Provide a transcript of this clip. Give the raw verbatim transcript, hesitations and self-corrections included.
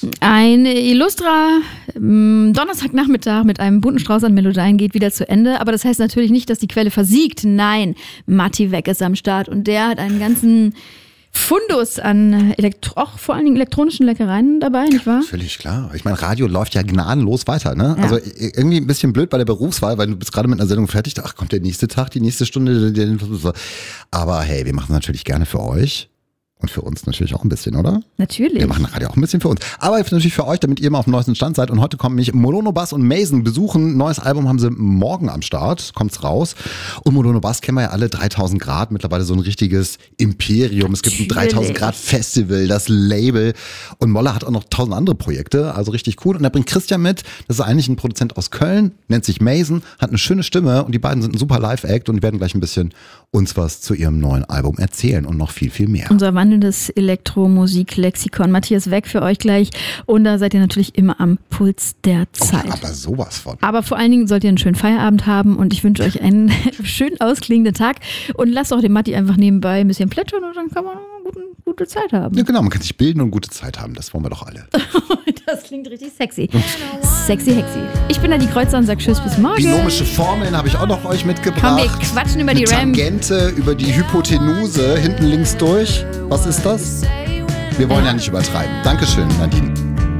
Ein Illustra ähm, Donnerstagnachmittag mit einem bunten Strauß an Melodien geht wieder zu Ende. Aber das heißt natürlich nicht, dass die Quelle versiegt. Nein, Matti Weck ist am Start und der hat einen ganzen Fundus an Elektro- auch vor allen Dingen elektronischen Leckereien dabei, nicht wahr? Völlig klar. Ich meine, Radio läuft ja gnadenlos weiter, ne? Ja. Also irgendwie ein bisschen blöd bei der Berufswahl, weil du bist gerade mit einer Sendung fertig, ach, kommt der nächste Tag, die nächste Stunde. Aber hey, wir machen es natürlich gerne für euch. Und für uns natürlich auch ein bisschen, oder? Natürlich. Wir machen Radio auch ein bisschen für uns. Aber natürlich für euch, damit ihr immer auf dem neuesten Stand seid. Und heute kommen mich Molono Bass und Mason besuchen. Neues Album haben sie morgen am Start. Kommt's raus. Und Molono Bass kennen wir ja alle. dreitausend Grad. Mittlerweile so ein richtiges Imperium. Es gibt ein dreitausend Grad Festival, das Label. Und Molle hat auch noch tausend andere Projekte. Also richtig cool. Und da bringt Christian mit. Das ist eigentlich ein Produzent aus Köln. Nennt sich Mason. Hat eine schöne Stimme. Und die beiden sind ein super Live-Act. Und die werden gleich ein bisschen uns was zu ihrem neuen Album erzählen. Und noch viel, viel mehr. Unser wandelndes Elektromusik-Lexikon. Matthias Weck für euch gleich. Und da seid ihr natürlich immer am Puls der Zeit. Oh, aber sowas von. Aber vor allen Dingen sollt ihr einen schönen Feierabend haben und ich wünsche euch einen schön ausklingenden Tag. Und lasst auch den Matti einfach nebenbei ein bisschen plätschern und dann kann man eine gute, gute Zeit haben. Ja, genau, man kann sich bilden und gute Zeit haben. Das wollen wir doch alle. Das klingt richtig sexy. Sexy Hexy. Ich bin da die Kreuzer und sag Tschüss bis morgen. Binomische Formeln habe ich auch noch euch mitgebracht. Komm, wir quatschen über die Eine RAM. Tangente, über die Hypotenuse, hinten links durch. Was ist das? Wir wollen ja nicht übertreiben. Dankeschön, Nadine.